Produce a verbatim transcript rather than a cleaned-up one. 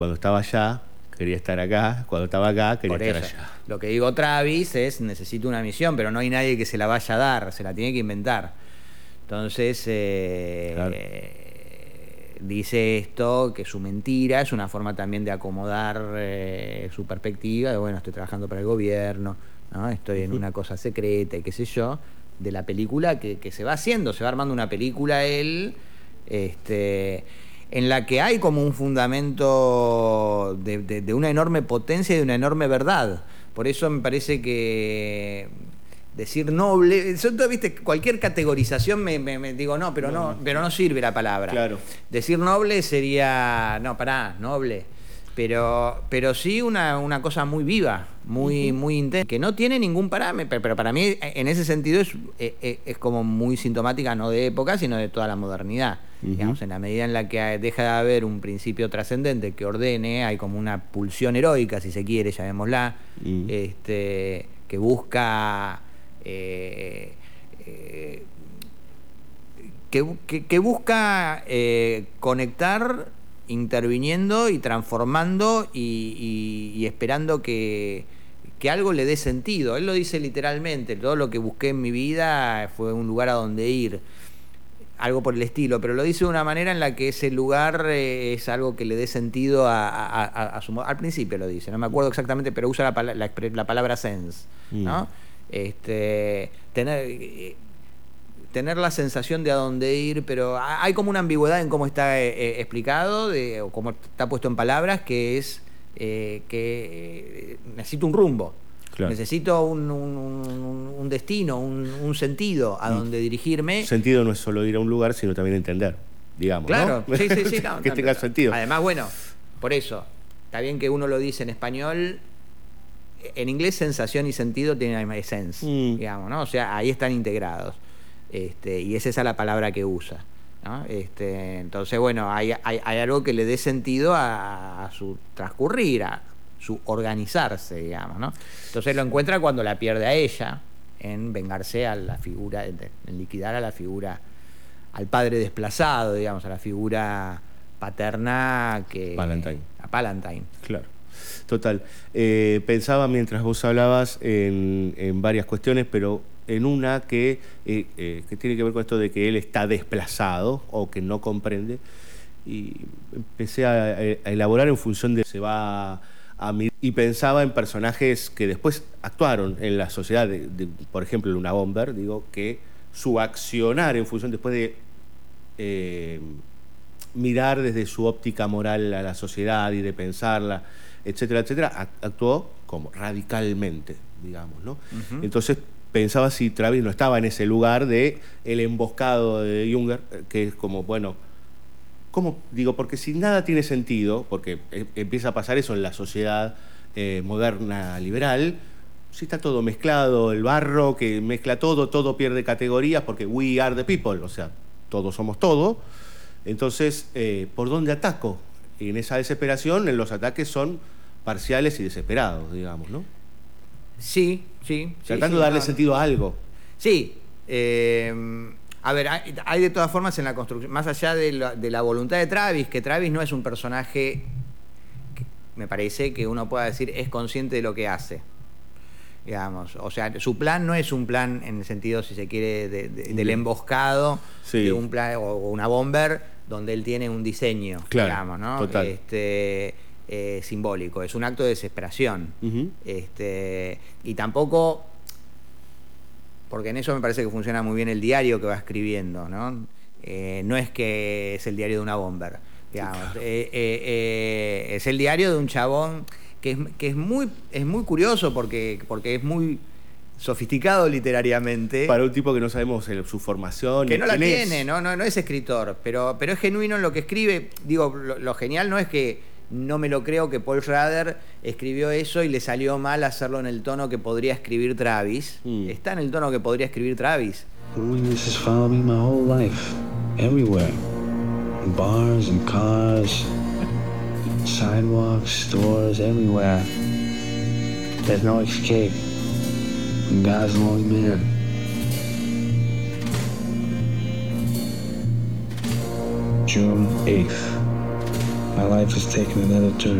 Cuando estaba allá, quería estar acá. Cuando estaba acá, quería Por estar eso, allá. lo que digo Travis es, necesito una misión, pero no hay nadie que se la vaya a dar, se la tiene que inventar. Entonces, eh, Claro. dice esto, que su mentira es una forma también de acomodar eh, su perspectiva, de bueno, estoy trabajando para el gobierno, ¿no? Estoy en una cosa secreta y qué sé yo, de la película que, que se va haciendo, se va armando una película él, este, en la que hay como un fundamento de, de, de una enorme potencia y de una enorme verdad. Por eso me parece que decir noble, yo, viste, cualquier categorización me, me, me digo no, pero no, No, pero no sirve la palabra. Claro. Decir noble sería, no, pará, noble. Pero, pero sí una, una cosa muy viva, muy, Uh-huh. muy intensa, que no tiene ningún parámetro, pero para mí en ese sentido es, es, es como muy sintomática no de época, sino de toda la modernidad. Uh-huh. Digamos, en la medida en la que deja de haber un principio trascendente que ordene, hay como una pulsión heroica, si se quiere, llamémosla, uh-huh. este, que busca... Eh, eh, que, que, que busca eh, conectar interviniendo y transformando y, y, y esperando que, que algo le dé sentido. Él lo dice literalmente, todo lo que busqué en mi vida fue un lugar a donde ir, algo por el estilo, pero lo dice de una manera en la que ese lugar eh, es algo que le dé sentido a, a, a, a su... Al principio lo dice, no me acuerdo exactamente, pero usa la, la, la palabra sense, ¿no? Mm. Este, tener... Eh, tener la sensación de a dónde ir, pero hay como una ambigüedad en cómo está eh, explicado, de, o cómo está puesto en palabras, que es eh, que eh, necesito un rumbo, claro. necesito un, un, un destino, un, un sentido a mm. donde dirigirme. Sentido no es solo ir a un lugar, sino también entender, digamos, claro, ¿no? sí, sí, sí. No, que no, tenga no. sentido. Además, bueno, por eso, está bien que uno lo dice en español. En inglés, sensación y sentido tienen sense, mm. digamos, ¿no? O sea, ahí están integrados. Este, y es esa la palabra que usa, ¿no? Este, entonces, bueno, hay, hay, hay algo que le dé sentido a, a su transcurrir, a su organizarse, digamos, ¿no? Entonces lo encuentra cuando la pierde a ella, en vengarse a la figura, en liquidar a la figura, al padre desplazado, digamos, a la figura paterna que... Palantine. A Palantine. Claro. Total. Eh, pensaba mientras vos hablabas en, en varias cuestiones, pero en una que, eh, eh, que tiene que ver con esto de que él está desplazado o que no comprende, y empecé a, a elaborar en función de se va a mirar, y pensaba en personajes que después actuaron en la sociedad, de, de, por ejemplo, Luna Bomber, digo, que su accionar en función después de eh, mirar desde su óptica moral a la sociedad y de pensarla, etcétera, etcétera, actuó como radicalmente, digamos, ¿no? Uh-huh. Entonces pensaba si Travis no estaba en ese lugar de el emboscado de Junger, que es como, bueno, ¿cómo? Digo, porque si nada tiene sentido, porque empieza a pasar eso en la sociedad eh, moderna liberal, si está todo mezclado, el barro que mezcla todo, todo pierde categorías porque we are the people, o sea, todos somos todo. Entonces, eh, ¿por dónde ataco? Y en esa desesperación, los ataques son parciales y desesperados, digamos, ¿no? Sí, sí. Tratando sí, de darle no, sentido a algo. Sí. Eh, a ver, hay, hay de todas formas en la construcción, más allá de la, de la voluntad de Travis, que Travis no es un personaje que me parece que uno pueda decir es consciente de lo que hace. Digamos, o sea, su plan no es un plan en el sentido, si se quiere, de, de, del emboscado, sí. de un plan, o una bomber, donde él tiene un diseño, claro, digamos, ¿no? Total. Este, eh, simbólico, es un acto de desesperación. Uh-huh. Este, y tampoco, porque en eso me parece que funciona muy bien el diario que va escribiendo, ¿no? Eh, no es que es el diario de una bomber, digamos, sí, claro. eh, eh, eh, es el diario de un chabón que es, que es muy es muy curioso porque, porque es muy sofisticado literariamente. Para un tipo que no sabemos el, su formación. Que no la tiene, ¿no? No, no es escritor, pero, pero es genuino en lo que escribe. Digo, lo, lo genial no es que no me lo creo que Paul Schrader escribió eso y le salió mal hacerlo en el tono que podría escribir Travis. Mm. Está en el tono que podría escribir Travis. This has followed me my whole life, everywhere. In bars and cars, sidewalks, stores, everywhere. There's no escape. God's lonely man. June eighth, My life has taken another turn.